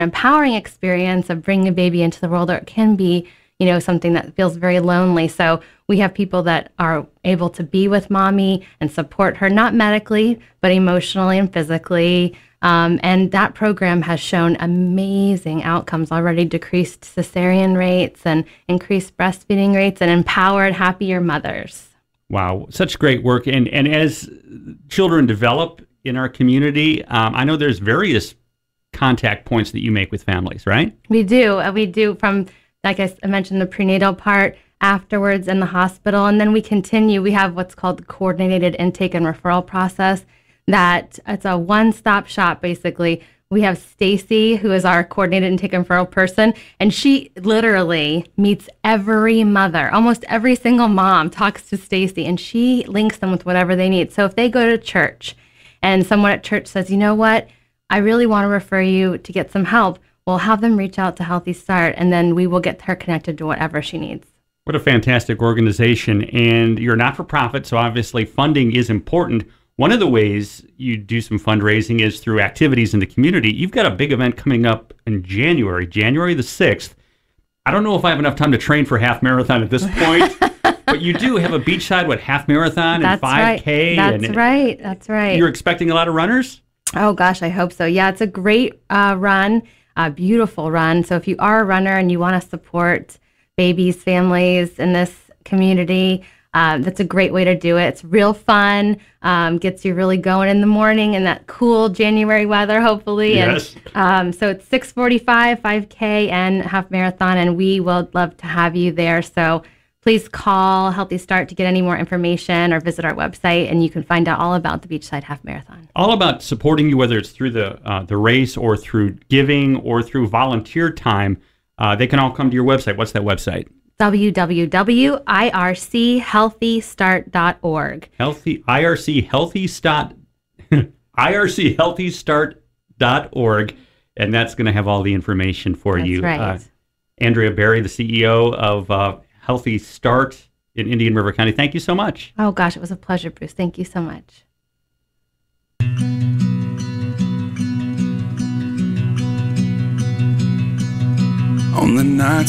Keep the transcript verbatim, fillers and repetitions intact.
empowering experience of bringing a baby into the world, or it can be, you know, something that feels very lonely. So we have people that are able to be with mommy and support her, not medically, but emotionally and physically. Um, and that program has shown amazing outcomes already, decreased cesarean rates and increased breastfeeding rates and empowered, happier mothers. Wow, such great work. And, and as children develop in our community, um, I know there's various contact points that you make with families, right? We do. Uh, we do from, like I mentioned, the prenatal part, afterwards in the hospital, and then we continue. We have what's called the coordinated intake and referral process. That it's a one-stop shop, basically. We have Stacy, who is our coordinated intake and referral person, and she literally meets every mother. Almost every single mom talks to Stacy, and she links them with whatever they need. So if they go to church and someone at church says, you know what, I really want to refer you to get some help, we'll have them reach out to Healthy Start, and then we will get her connected to whatever she needs. What a fantastic organization. And you're not-for-profit, so obviously funding is important. One of the ways you do some fundraising is through activities in the community. You've got a big event coming up in January, January the sixth. I don't know if I have enough time to train for half marathon at this point, but you do have a beachside, what, half marathon and five K? That's and right. That's right. You're expecting a lot of runners? Oh, gosh, I hope so. Yeah, it's a great uh, run, a beautiful run. So if you are a runner and you want to support babies, families in this community, Um, that's a great way to do it. It's real fun, um, gets you really going in the morning in that cool January weather, hopefully. Yes. And, um, so it's six forty-five, five K, and half marathon, and we will love to have you there. So please call Healthy Start to get any more information or visit our website, and you can find out all about the Beachside Half Marathon. All about supporting you, whether it's through the uh, the race or through giving or through volunteer time. Uh, they can all come to your website. What's that website? w w w dot i r c healthy start dot org. Healthy I R C Healthy Start I R C Healthy Start dot org, and that's going to have all the information for That's you. Right. Uh, Andrea Berry, the C E O of uh, Healthy Start in Indian River County. Thank you so much. Oh gosh, it was a pleasure, Bruce. Thank you so much. On the nights